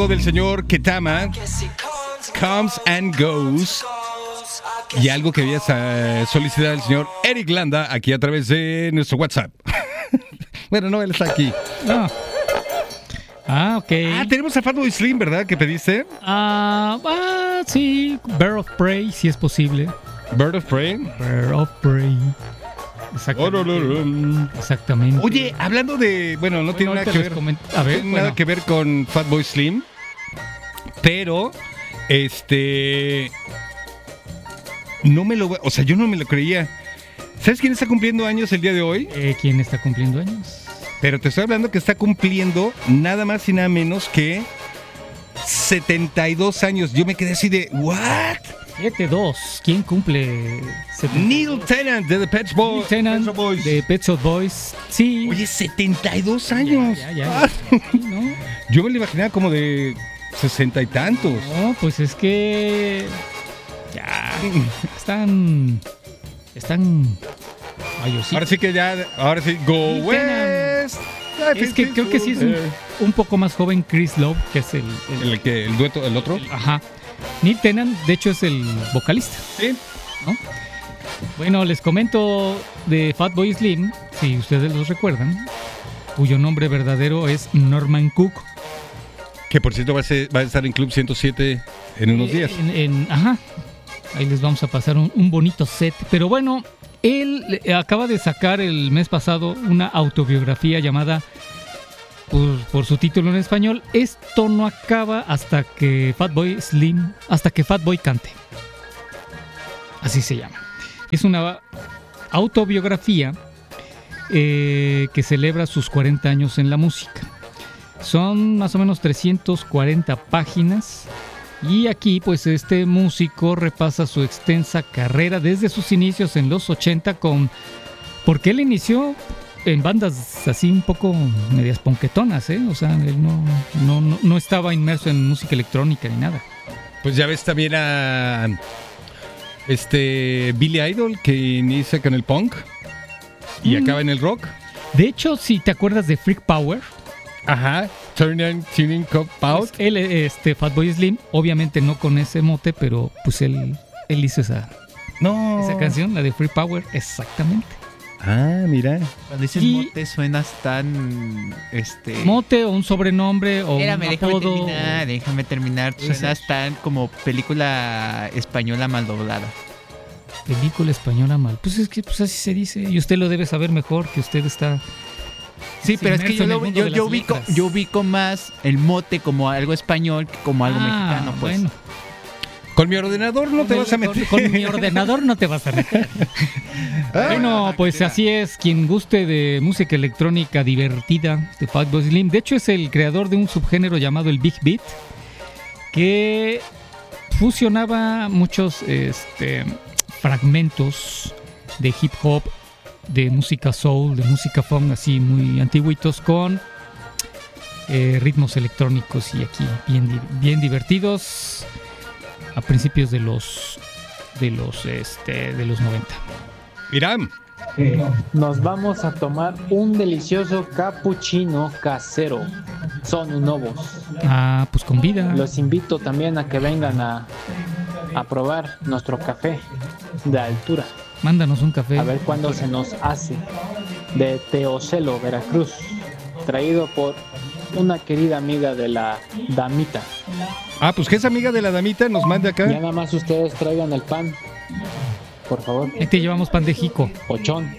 cargo del señor Ketama, Comes and Goes. Y algo que había solicitado el señor Eric Landa aquí a través de nuestro WhatsApp. Bueno, no, él está aquí. No. Ok. Tenemos a Fatboy Slim, ¿verdad? ¿Que pediste? Sí. Bird of Prey, si es posible. Bird of Prey. Bird of Prey. Exactamente. Exactamente. Oye, hablando de... Bueno, no tiene nada que ver... nada que ver con Fatboy Slim. Pero, no me lo... O sea, yo no me lo creía. ¿Sabes quién está cumpliendo años el día de hoy? ¿Quién está cumpliendo años? Pero te estoy hablando que está cumpliendo nada más y nada menos que 72 años. Yo me quedé así de... ¿What? 7-2. ¿Quién cumple? 72? Neil Tennant de The Pet Boys. Neil Tennant de Pet Shop Boys. Sí. Oye, 72 años. Ya. ¿No? Yo me lo imaginaba como de 60 y tantos. No, pues es que... Ya. Están mayorcitos. Ahora sí, Go West. Es que creo que sí es un poco más joven Chris Love, que es el dueto, el otro. Ajá. Neil Tennant, de hecho, es el vocalista. Sí. ¿No? Bueno, les comento de Fatboy Slim, si ustedes los recuerdan, cuyo nombre verdadero es Norman Cook. Que por cierto va a estar en Club 107 en unos días. Ajá. Ahí les vamos a pasar un bonito set. Pero bueno, él acaba de sacar el mes pasado una autobiografía llamada, por su título en español, Esto no acaba hasta que Fatboy cante. Así se llama. Es una autobiografía que celebra sus 40 años en la música. Son más o menos 340 páginas. Y aquí, pues, este músico repasa su extensa carrera desde sus inicios en los 80 porque él inició en bandas así un poco medias ponquetonas, ¿eh? O sea, él no estaba inmerso en música electrónica ni nada. Pues ya ves también a Billy Idol, que inicia con el punk y acaba en el rock. De hecho, si te acuerdas de Freak Power. Ajá. Tuning Cup Out. Pues él, Fatboy Slim, obviamente no con ese mote, pero pues él hizo esa canción, la de Free Power, exactamente. Mira. Cuando dices mote suenas tan mote o un sobrenombre o un apodo. Déjame terminar. Suenas tan como película española mal doblada. Película española mal. Pues es que así se dice. Y usted lo debe saber mejor, que usted está... Sí, pero es que yo ubico más el mote como algo español que como algo mexicano, pues. Bueno. Con mi ordenador no te vas a meter. Con mi ordenador no te vas a meter. Bueno, pues así es. Quien guste de música electrónica divertida de Fatboy Slim. De hecho, es el creador de un subgénero llamado el Big Beat, que fusionaba muchos fragmentos de hip hop, de música soul, de música funk, así muy antiguitos, con ritmos electrónicos y aquí bien divertidos a principios de los 90. Irán. Nos vamos a tomar un delicioso cappuccino casero. Son nuevos. Pues con vida. Los invito también a que vengan a probar nuestro café de altura. Mándanos un café. A ver cuándo se nos hace. De Teocelo, Veracruz. Traído por una querida amiga de la damita. Pues que esa amiga de la damita nos mande acá. Ya nada más ustedes traigan el pan. Por favor. Te llevamos pan de jico. Ochón.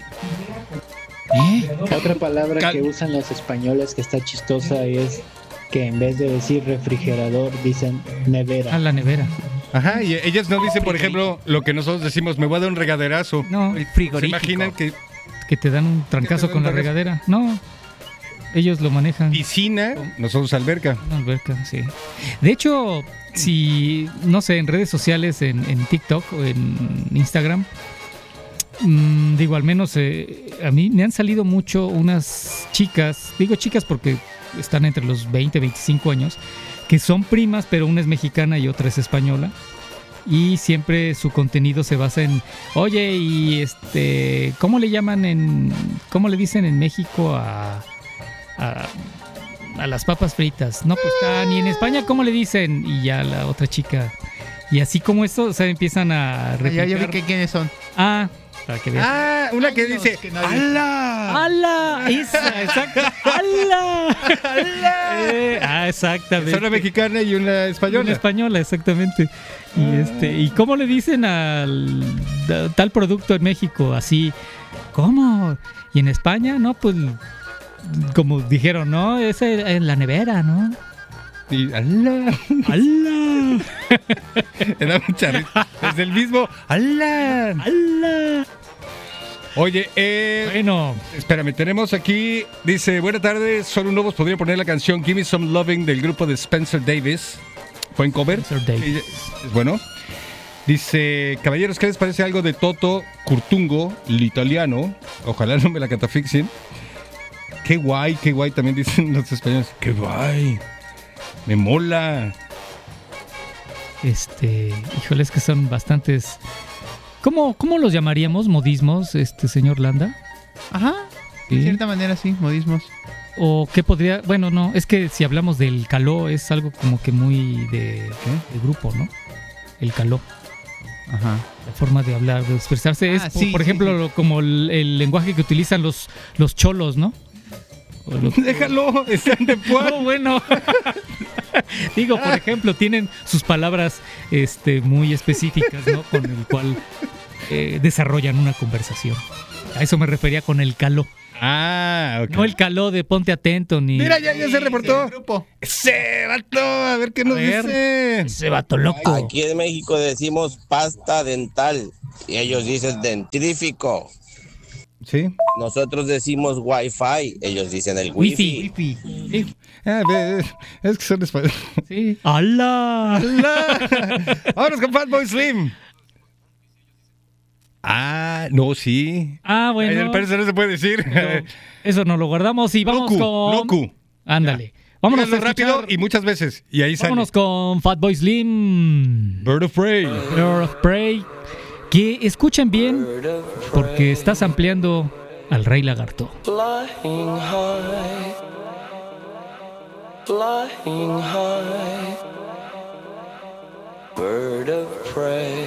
Otra palabra que usan los españoles que está chistosa es que en vez de decir refrigerador dicen nevera. La nevera. Ajá, y ellas no dicen, por ejemplo, lo que nosotros decimos, me voy a dar un regaderazo. No, el frigorífico. ¿Se imaginan que te dan un trancazo con la regadera? No, ellos lo manejan. Piscina, nosotros alberca. Una alberca, sí. De hecho, si, no sé, en redes sociales, en TikTok o en Instagram, digo, al menos a mí me han salido mucho unas chicas, digo chicas porque están entre los 20 y 25 años, que son primas, pero una es mexicana y otra es española. Y siempre su contenido se basa en, oye, y ¿cómo le dicen en México a a las papas fritas. No, pues están. ¿Y en España cómo le dicen? Y ya la otra chica. Y así como esto, o sea, empiezan a replicar. Ya vi quiénes son. Para que vean. Una que dice ¡Ala! ¡Hala! Esa, exacto. ¡Hala! ¡Hala! Exactamente. Es una mexicana y una española. Una española, exactamente. ¿Y cómo le dicen al tal producto en México? Así, ¿cómo? ¿Y en España? No, pues, como dijeron, ¿no? Es en la nevera, ¿no? Y ¡ala! ¡Hala! Era mucha risa. Desde el mismo ¡ala! ¡Hala! Oye, bueno, espérame, tenemos aquí, dice, buenas tardes, solo nuevos podría poner la canción Give Me Some Loving del grupo de Spencer Davis. Buen cover. Spencer Davis. Es bueno. Dice, caballeros, ¿qué les parece algo de Toto Curtungo, el italiano? Ojalá no me la catafixien. Qué guay también dicen los españoles. Qué guay. Me mola. Híjole, es que son bastantes. ¿Cómo los llamaríamos? ¿Modismos, señor Landa? Ajá. ¿Sí? De cierta manera, sí, modismos. ¿O qué podría...? Bueno, no, es que si hablamos del caló, es algo como que muy de grupo, ¿no? El caló. Ajá. La forma de hablar, de expresarse es, sí, por ejemplo, sí. como el lenguaje que utilizan los cholos, ¿no? Déjalo, están de puerto. No, bueno. Digo, por ejemplo, tienen sus palabras muy específicas, ¿no? Con el cual desarrollan una conversación. A eso me refería con el caló. Ok. No el caló de ponte atento ni... Mira, ya se reportó. Grupo. Ese vato, a ver qué nos dice. Ese vato loco. Aquí en México decimos pasta dental y ellos dicen dentrífico. Sí. Nosotros decimos wifi, ellos dicen el wifi. Wifi. Es que son españoles. Sí. ¡Hala! Vámonos con Fatboy Slim. No, sí. Bueno. Al parecer no se puede decir. Eso nos lo guardamos y vamos con... Locu. Ándale. Vámonos Díganlo rápido y muchas veces. Y ahí sale. Vámonos con Fatboy Slim. Bird of Prey. Bird of Prey. Que escuchen bien, porque estás ampliando al Rey Lagarto. Flying high, bird of prey.